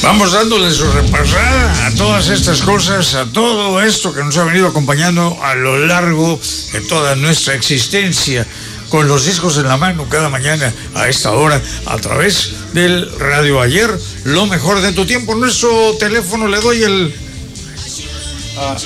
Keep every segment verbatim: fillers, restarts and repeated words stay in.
Vamos dándole su repasada a todas estas cosas, a todo esto que nos ha venido acompañando a lo largo de toda nuestra existencia, con los discos en la mano cada mañana a esta hora, a través del Radio Ayer, lo mejor de tu tiempo. Nuestro teléfono, le doy el... Ah,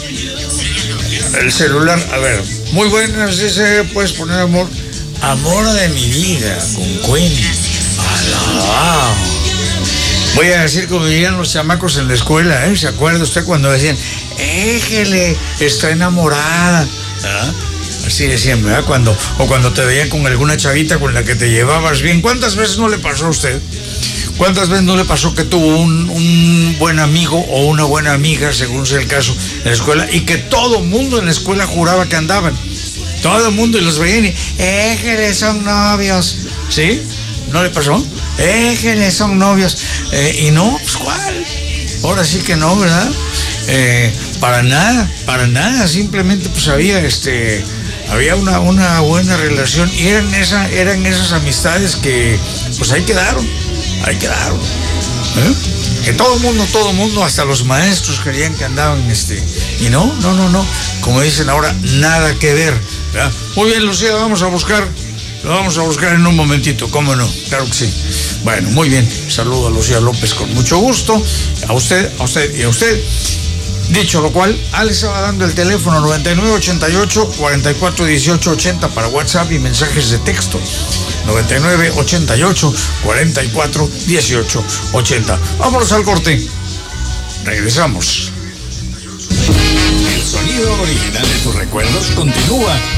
el celular, a ver, muy buenas, dice, puedes poner amor. Amor de mi vida, con Queen. Alabado. Voy a decir como dirían los chamacos en la escuela, ¿eh? ¿Se acuerda usted cuando decían, éjele, está enamorada? ¿Ah? Así decían, ¿verdad? Cuando, o cuando te veían con alguna chavita con la que te llevabas bien. ¿Cuántas veces no le pasó a usted? ¿Cuántas veces no le pasó que tuvo un, un buen amigo o una buena amiga, según sea el caso, en la escuela, y que todo el mundo en la escuela juraba que andaban? Todo el mundo, y los veían y, éjele, son novios. ¿Sí? ¿No le pasó? Éjele, son novios. Eh, y no, pues ¿cuál? Ahora sí que no, ¿verdad? Eh, para nada, para nada. Simplemente pues había este... había una, una buena relación y eran, esa, eran esas amistades que pues ahí quedaron, ahí quedaron. ¿Eh? Que todo el mundo, todo el mundo, hasta los maestros creían que andaban, este, y no, no, no, no, como dicen ahora, nada que ver, ¿verdad? Muy bien, Lucía, vamos a buscar, lo vamos a buscar en un momentito, ¿cómo no? Claro que sí. Bueno, muy bien, saludo a Lucía López con mucho gusto, a usted, a usted y a usted. Dicho lo cual, Alex va dando el teléfono noventa y nueve ochenta y ocho cuarenta y cuatro dieciocho ochenta para WhatsApp y mensajes de texto. noventa y nueve ochenta y ocho cuarenta y cuatro dieciocho ochenta. Vámonos al corte. Regresamos. El sonido original de tus recuerdos continúa